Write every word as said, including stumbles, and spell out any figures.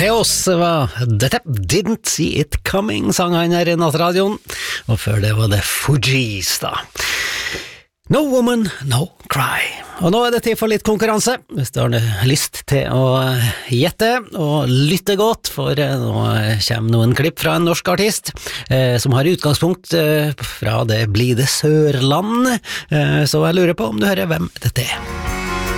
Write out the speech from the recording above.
Teos var dette Didn't See It Coming, sang han her i Nattradioen, og før det var det Fugees da. No Woman, No Cry. Og nå er det tid for litt konkurranse, hvis du har lyst til å gjette og lytte godt, for nå kommer noen klipp fra en norsk artist eh, som har utgangspunkt eh, fra det blide Sørland, eh, så jeg lurer på om du hører hvem dette er.